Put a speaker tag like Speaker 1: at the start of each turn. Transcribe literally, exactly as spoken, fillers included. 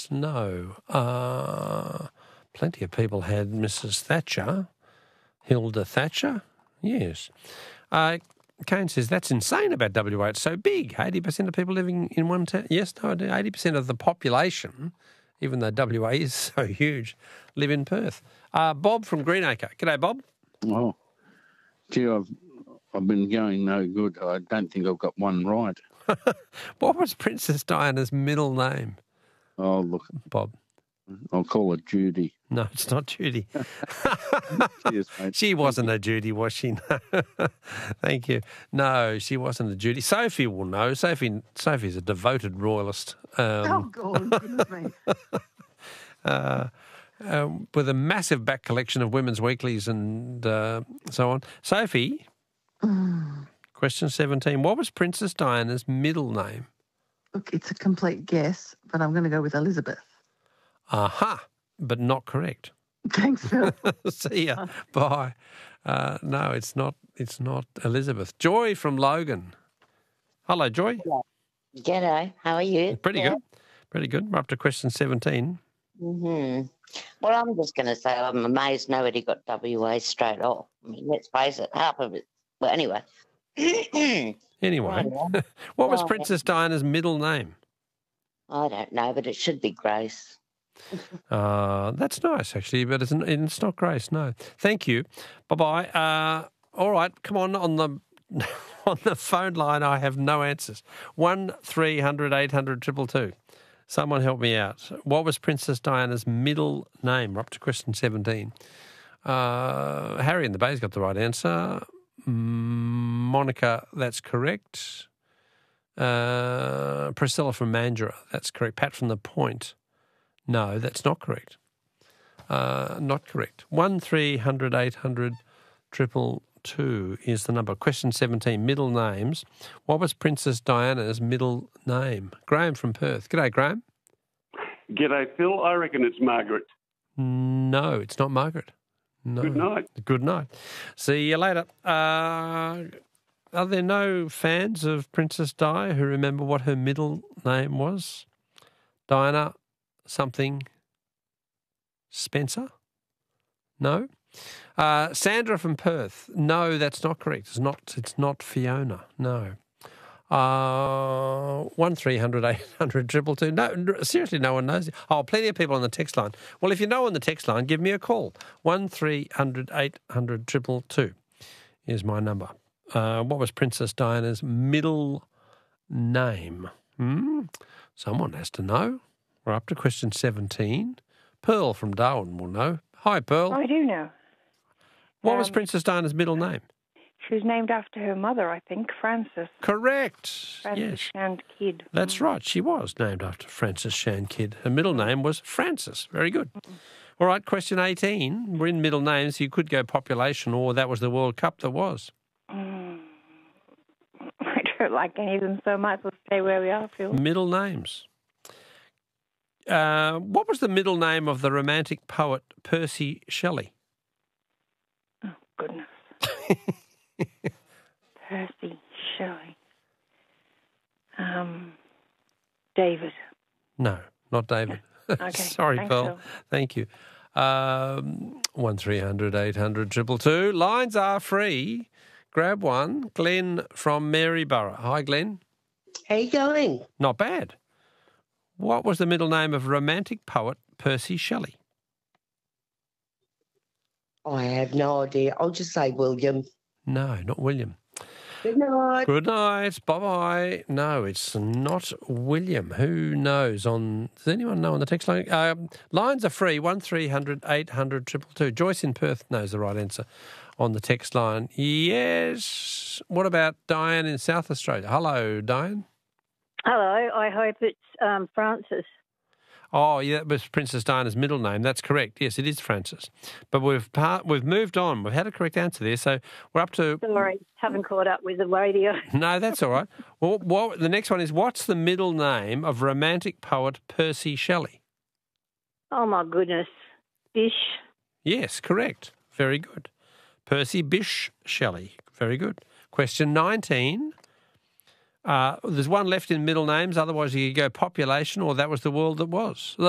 Speaker 1: No. Uh, plenty of people had Missus Thatcher. Hilda Thatcher? Yes. Uh, Kane says, that's insane about W A. It's so big. eighty percent of people living in one town. Yes, no, eighty percent of the population, even though W A is so huge, live in Perth. Uh, Bob from Greenacre. G'day, Bob.
Speaker 2: Oh, gee, I've, I've been going no good. I don't think I've got one right.
Speaker 1: What was Princess Diana's middle name?
Speaker 2: Oh, look,
Speaker 1: Bob.
Speaker 2: I'll call it Judy.
Speaker 1: No, it's not Judy.
Speaker 2: Cheers, mate.
Speaker 1: She wasn't a Judy, was she? No. Thank you. No, she wasn't a Judy. Sophie will know. Sophie Sophie's a devoted royalist. Um,
Speaker 3: oh, God, goodness me.
Speaker 1: uh, um, with a massive back collection of women's weeklies and uh, so on. Sophie, question seventeen. What was Princess Diana's middle name?
Speaker 3: Look, it's a complete guess, but I'm going to go with Elizabeth.
Speaker 1: Aha, but not correct.
Speaker 3: Thanks, Phil.
Speaker 1: See ya. Bye. Uh, no, it's not. It's not Elizabeth. Joy from Logan. Hello, Joy.
Speaker 4: G'day. How are you?
Speaker 1: Pretty
Speaker 4: yeah.
Speaker 1: good. Pretty good. We're up to question seventeen.
Speaker 4: Mm-hmm. Well, I'm just going to say I'm amazed nobody got W A straight off. I mean, let's face it, half of it. Well, anyway.
Speaker 1: Anyway,
Speaker 4: Oh,
Speaker 1: what was
Speaker 4: oh,
Speaker 1: Princess Diana's middle name?
Speaker 4: I don't know, but it should be Grace.
Speaker 1: Uh, that's nice, actually, but it's, it's not Grace, no. Thank you. Bye-bye. Uh, all right, come on, on the on the phone line, I have no answers. one three hundred eight hundred two two two. Someone help me out. What was Princess Diana's middle name? We're up to question seventeen. Uh, Harry in the Bay's got the right answer. Monica, that's correct. Uh, Priscilla from Mandurah, that's correct. Pat from The Point, no, that's not correct. Uh, not correct. one three hundred eight hundred triple two is the number. Question seventeen, middle names. What was Princess Diana's middle name? Graham from Perth. G'day, Graham.
Speaker 5: G'day, Phil. I reckon it's Margaret.
Speaker 1: No, it's not Margaret. No.
Speaker 5: Good night.
Speaker 1: Good night. See you later. Uh, are there no fans of Princess Di who remember what her middle name was? Diana something Spencer? No? Uh, Sandra from Perth. No, that's not correct. It's not. It's not Fiona. No. Uh, one three hundred eight hundred triple two. No, seriously, no one knows. Oh, plenty of people on the text line. Well, if you know on the text line, give me a call. One three hundred eight hundred triple two is my number. Uh, what was Princess Diana's middle name? Hmm? Someone has to know. We're up to question seventeen. Pearl from Darwin will know. Hi, Pearl.
Speaker 6: I do know.
Speaker 1: What
Speaker 6: um,
Speaker 1: was Princess Diana's middle name?
Speaker 6: She was named after her mother, I think, Frances.
Speaker 1: Correct.
Speaker 6: Frances
Speaker 1: yes.
Speaker 6: Shand Kidd.
Speaker 1: That's mm. right. She was named after Frances Shand Kidd. Her middle name was Frances. Very good. Mm. All right, question eighteen. We're in middle names. You could go population, or that was the World Cup that was.
Speaker 6: Mm. I don't like any of them so much. We'll stay where we are, Phil.
Speaker 1: Middle names. Uh, what was the middle name of the romantic poet Percy Shelley?
Speaker 6: Oh, goodness. Percy Shelley. Um, David.
Speaker 1: No, not David.
Speaker 6: Okay.
Speaker 1: Sorry,
Speaker 6: Thanks,
Speaker 1: Pearl.
Speaker 6: Phil.
Speaker 1: Thank you. Um, one three hundred eight hundred triple two. Lines are free. Grab one. Glenn from Maryborough. Hi, Glenn.
Speaker 7: How you going?
Speaker 1: Not bad. What was the middle name of romantic poet Percy Shelley?
Speaker 7: I have no idea. I'll just say William.
Speaker 1: No, not William.
Speaker 7: Good night.
Speaker 1: Good night. Bye-bye. No, it's not William. Who knows? On Does anyone know on the text line? Um, lines are free, one three hundred eight hundred two two two. Joyce in Perth knows the right answer on the text line. Yes. What about Diane in South Australia? Hello, Diane.
Speaker 8: Hello. I hope it's um, Frances.
Speaker 1: Oh, yeah, that was Princess Diana's middle name. That's correct. Yes, it is Frances. But we've part, we've moved on. We've had a correct answer there. So we're up to...
Speaker 8: Sorry, haven't caught up with the radio.
Speaker 1: No, that's all right. Well, what, the next one is, what's the middle name of romantic poet Percy Shelley?
Speaker 8: Oh, my goodness. Bish.
Speaker 1: Yes, correct. Very good. Percy Bysshe Shelley. Very good. Question nineteen. Uh, there's one left in middle names. Otherwise, you could go population, or that was the world that was.